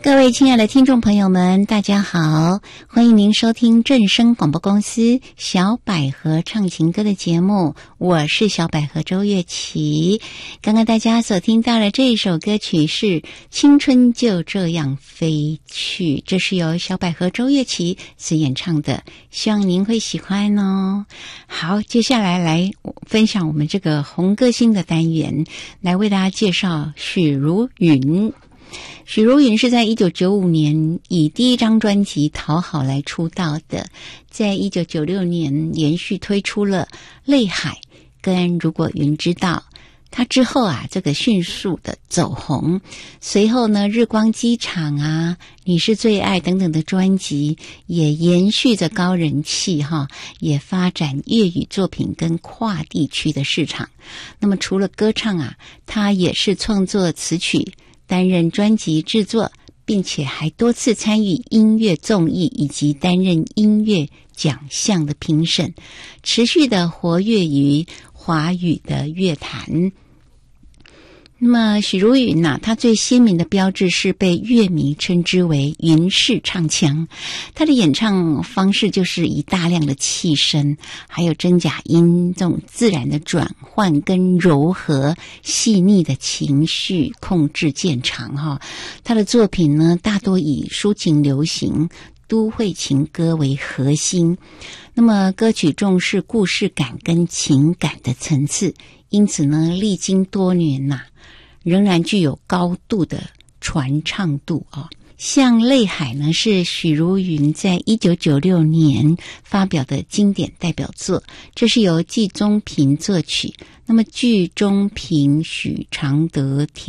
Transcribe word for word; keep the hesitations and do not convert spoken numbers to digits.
各位亲爱的听众朋友们，大家好，欢迎您收听正声广播公司小百合唱情歌的节目，我是小百合周月琪。刚刚大家所听到的这一首歌曲是青春就这样飞去，这是由小百合周月琪所演唱的，希望您会喜欢哦。好，接下来来分享我们这个红歌星的单元，来为大家介绍许茹芸。许茹芸是在一九九五年以第一张专辑《讨好》来出道的，在一九九六年连续推出了《泪海》跟《如果云知道》，他之后啊这个迅速的走红，随后呢《日光机场》啊《你是最爱》等等的专辑也延续着高人气哈，也发展粤语作品跟跨地区的市场。那么除了歌唱啊，他也是创作词曲，担任专辑制作，并且还多次参与音乐综艺以及担任音乐奖项的评审，持续的活跃于华语的乐坛。那么许茹芸啊，她最鲜明的标志是被乐迷称之为芸式唱腔，她的演唱方式就是以大量的气声还有真假音这种自然的转换跟柔和细腻的情绪控制见长哈。她的作品呢大多以抒情流行都会情歌为核心，那么歌曲重视故事感跟情感的层次，因此呢历经多年呐、啊仍然具有高度的传唱度啊、哦。像《泪海》呢，是许茹芸在一九九六年发表的经典代表作，这是由季中平作曲，那么剧中平、许常德